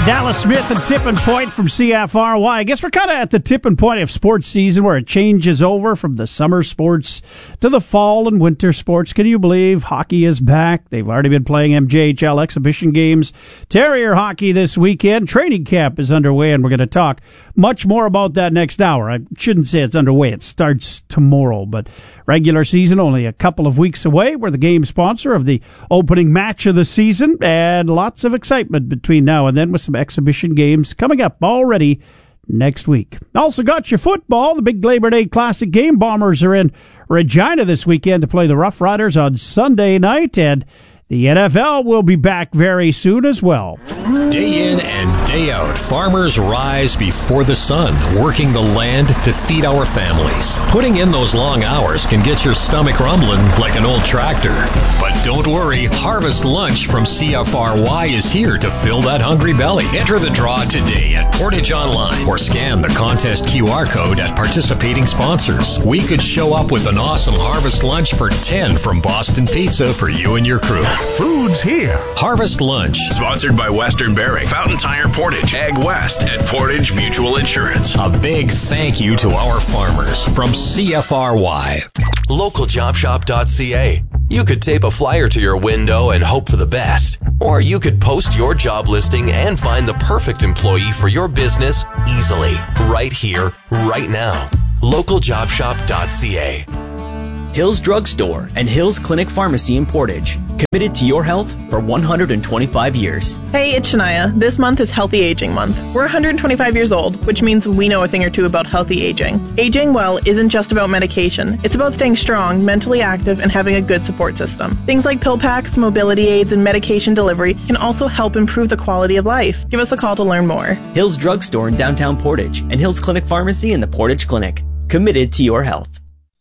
Dallas Smith and Tipping Point from CFRY. I guess we're kind of at the tipping point of sports season where it changes over from the summer sports to the fall and winter sports. Can you believe hockey is back? They've already been playing MJHL exhibition games. Terrier hockey this weekend. Training camp is underway, and we're going to talk much more about that next hour. I shouldn't say it's underway. It starts tomorrow, but regular season only a couple of weeks away. We're the game sponsor of the opening match of the season, and lots of excitement between now and then with some exhibition games coming up already next week. Also got your football, the big Labor Day Classic game. Bombers are in Regina this weekend to play the Rough Riders on Sunday night, and the NFL will be back very soon as well. Day in and day out, farmers rise before the sun, working the land to feed our families. Putting in those long hours can get your stomach rumbling like an old tractor. But don't worry, Harvest Lunch from CFRY is here to fill that hungry belly. Enter the draw today at Portage Online or scan the contest QR code at participating sponsors. We could show up with an awesome Harvest Lunch for 10 from Boston Pizza for you and your crew. Food's here. Harvest Lunch. Sponsored by Western Bearing, Fountain Tire Portage, Ag West, and Portage Mutual Insurance. A big thank you to our farmers from CFRY. LocalJobShop.ca. You could tape a flyer to your window and hope for the best. Or you could post your job listing and find the perfect employee for your business easily. Right here, right now. LocalJobShop.ca. Hills Drug Store and Hills Clinic Pharmacy in Portage. Committed to your health for 125 years. Hey, it's Shania. This month is Healthy Aging Month. We're 125 years old, which means we know a thing or two about healthy aging. Aging well isn't just about medication. It's about staying strong, mentally active, and having a good support system. Things like pill packs, mobility aids, and medication delivery can also help improve the quality of life. Give us a call to learn more. Hills Drug Store in downtown Portage and Hills Clinic Pharmacy in the Portage Clinic. Committed to your health.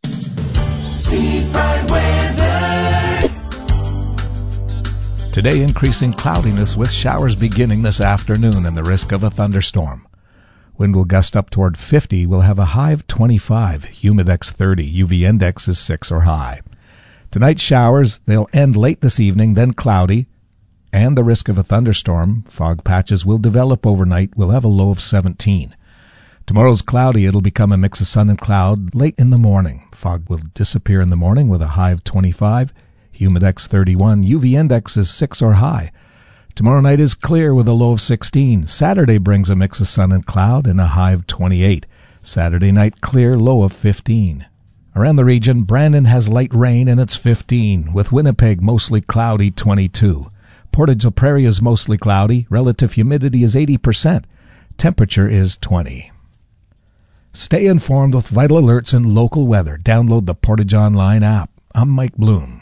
Today, increasing cloudiness with showers beginning this afternoon and the risk of a thunderstorm. Wind will gust up toward 50. We'll have a high of 25, humidex 30, UV index is 6 or high. Tonight, showers, they'll end late this evening, then cloudy, and the risk of a thunderstorm. Fog patches will develop overnight. We'll have a low of 17. Tomorrow's cloudy. It'll become a mix of sun and cloud late in the morning. Fog will disappear in the morning with a high of 25, humidex 31, UV index is 6 or high. Tomorrow night is clear with a low of 16. Saturday brings a mix of sun and cloud and a high of 28. Saturday night clear, low of 15. Around the region, Brandon has light rain and it's 15, with Winnipeg mostly cloudy, 22. Portage La Prairie is mostly cloudy. Relative humidity is 80%. Temperature is 20. Stay informed with vital alerts and local weather. Download the Portage Online app. I'm Mike Bloom.